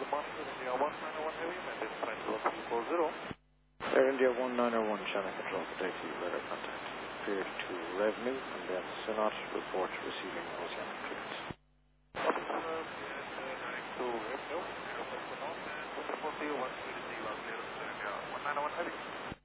India 191 Heavy, maintain flight level 340. Air India 191, Channel Control for taxi, radar contact. Cleared to revenue, and then Synod report receiving oceanic clearance. Copy, sir. Direct to revenue. Airplane Synod, and 24 to you, 1 receive our clearance, Air India 191 Heavy.